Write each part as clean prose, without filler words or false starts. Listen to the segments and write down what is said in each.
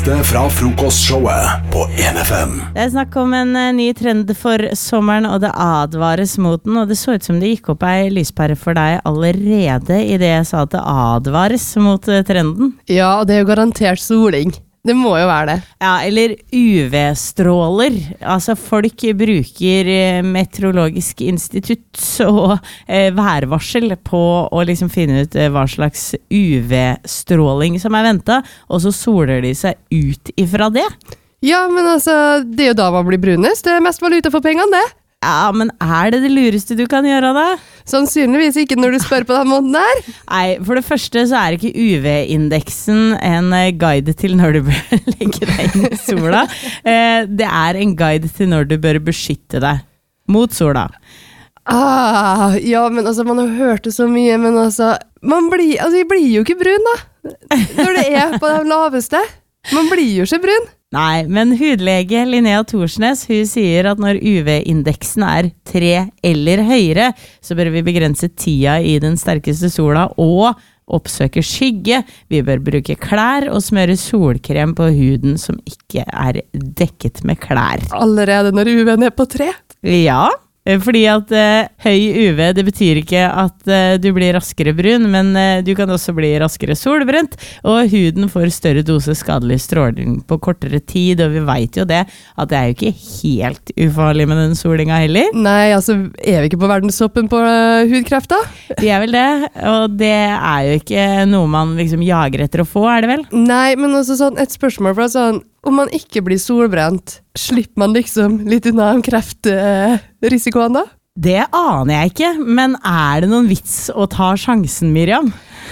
Fra frokostshowet på 1FM. Det snakk om en ny trend for sommeren, og det advares mot den, og det så ut som det gikk opp ei lyspære for deg allerede i det jeg sa at det advares mot trenden. Ja, det er jo garantert soling. Det må jo være det. Ja, eller UV-stråler. Altså folk bruker meteorologisk institutt og værvarsel på å liksom finne ut hva slags UV-stråling som ventet, og så soler de seg ut ifra det. Ja, men altså, det er jo da man blir brunest. Det er mest valuta for pengene, det. Ja, men det lureste du kan gjøre da? Sannsynligvis ikke når du spør på den måten der. Nei, for det første så ikke UV-indeksen en guide til når du bør legge deg inn i sola. Det en guide til når du bør beskytte deg mot sola. Ja, men altså, man har hørt det så mye, men altså, jeg blir jo ikke brun da. Når det på det laveste. Man blir jo ikke brun. Nei, men hudlege Linnea Thorsnes, hun sier at når UV-indeksen 3 eller høyere, så bør vi begrense tida i den sterkeste sola og oppsøke skygge. Vi bør bruke klær og smøre solkrem på huden som ikke dekket med klær. Allerede når UV-en på 3? Ja. Fordi at høy UV, det betyr ikke at du blir raskere brun, men du kan også bli raskere solbrent, og huden får større dose skadelig stråling på kortere tid, og vi vet jo det, at det jo ikke helt ufarlig med den solinga heller. Nei, altså, vi ikke på verdenstoppen på hudkreft da? Vi vel det, og det jo ikke noe man liksom jager etter å få, det vel? Nei, men også sånn, et spørsmål for sånn, om man ikke blir solbrent, slipper man liksom litt unna kreftrisikoen da? Det aner jeg ikke, men det noen vits å ta sjansen, Miriam?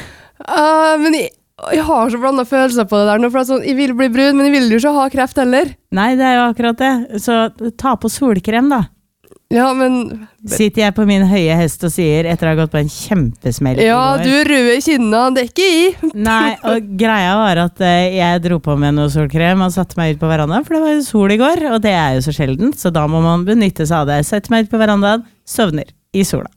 Men jeg har så blandet følelser på det der nå, for sånn, jeg vil bli brun, men jeg vil jo ikke ha kreft heller. Nei, det jo akkurat det, så ta på solkrem da. Ja, men... Sitter jeg på min høye hest og sier etter å ha gått på en kjempesmell? Ja, du rød i kinna, det ikke i. Nei, og greia var at jeg dro på med noe solkrem og satte meg ut på verandaen, for det var jo sol i går, og det jo så sjeldent, så da må man benytte seg av det. Sette meg ut på verandaen, sovner i sola.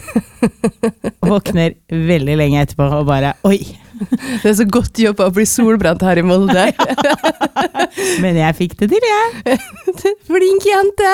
Våkner veldig lenge etterpå og bare, oi. Det så godt jobbet å bli solbrent her i Molde. Men jeg fikk det til, jeg. Flink jente.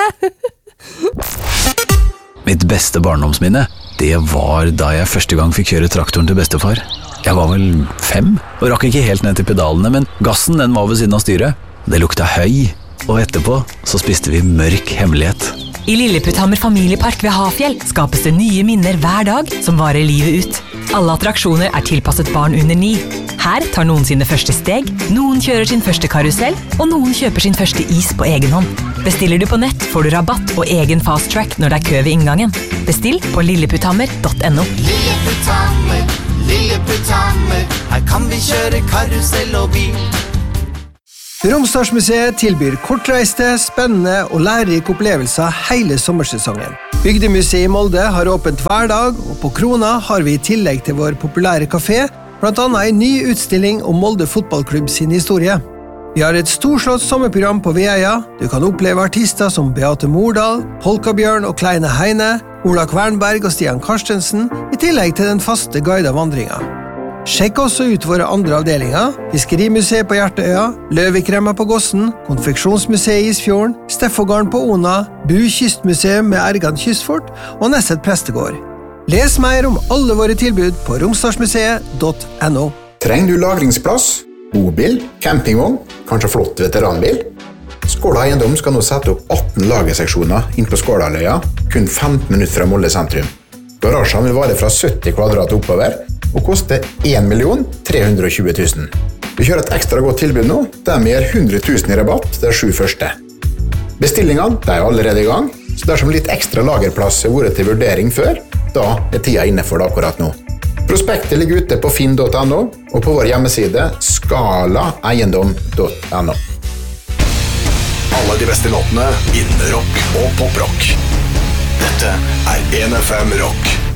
Mitt beste barndomsminne, det var da jeg første gang fikk kjøre traktoren til bestefar. Jeg var vel 5, og rakk ikke helt ned til pedalene, men gassen den var ved siden av styret. Det lukta høy, og etterpå så spiste vi mørk hemmelighet. I Lilleputthammer familiepark ved Hafjell skapes det nye minner hver dag som varer livet ut. Alle attraksjoner tilpasset barn under 9. Her tar noen sine første steg, noen kjører sin første karusell, og noen kjøper sin første is på egen hånd. Bestiller du på nett, får du rabatt og egen fast track når det kø ved inngangen. Bestill på lilleputthammer.no. Lilleputthammer, Lilleputthammer, her kan vi kjøre karusell og bil. Romsdalsmuseet tilbyr kortreiste, spennende og lærerike opplevelser hele sommersesongen. Bygdemuseet i Molde har åpent hver dag, og på Krona har vi i tillegg til vår populære kafé, blant annet en ny utstilling om Molde fotballklubb sin historie. Vi har et storslått sommerprogram på Veia. Du kan oppleve artister som Beate Mordal, Polkabjørn og Kleine Heine, Ola Kvernberg og Stian Karstensen, i tillegg til den faste guida vandringa. Sjekk også ut våre andre avdelinger, Fiskerimuseet på Hjertøya, Løvikremmer på Gossen, Konfeksjonsmuseet i Isfjorden, Steffogården på Ona, Bu Kystmuseum med Ergan Kystfort og Nesset Prestegård. Les mer om alle våre tilbud på romsdalsmuseet.no. Trenger du lagringsplass, bobil, campingvogn, kanskje flott veteranbil? Skåla Eiendom skal nå sette opp 18 lagerseksjoner inn på Skålaløya, kun 15 minutter fra Molde sentrum. Garasjen vil vare fra 70 kvadrat oppover, og koster 1.320 000. Vi kjører et ekstra godt tilbud nå, der vi gir 100 000 i rabatt de 7 første. Bestillingene allerede i gang, så dersom litt ekstra lagerplass har vært til vurdering før, da tida inne for det akkurat nå. Prospektet ligger ute på finn.no, og på vår hjemmeside skalaeiendom.no. Alle de beste låtene innen rock og poprock. Dette 1FM Rock.